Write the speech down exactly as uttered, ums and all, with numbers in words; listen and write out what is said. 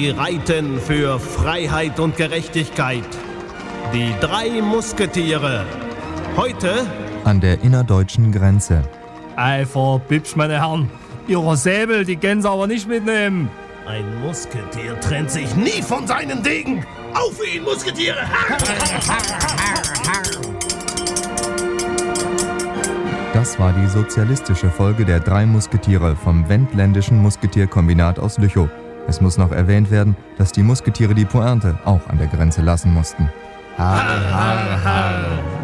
Sie reiten für Freiheit und Gerechtigkeit. Die drei Musketiere. Heute an der innerdeutschen Grenze. Eifer, Bibsch, meine Herren. Ihre Säbel, die können Sie aber nicht mitnehmen. ein Musketier trennt sich nie von seinen Degen. Auf ihn, Musketiere! Das war die sozialistische Folge der drei Musketiere vom Wendländischen Musketierkombinat aus Lüchow. Es muss noch erwähnt werden, dass die Musketiere die Pointe auch an der Grenze lassen mussten. Har, har, har.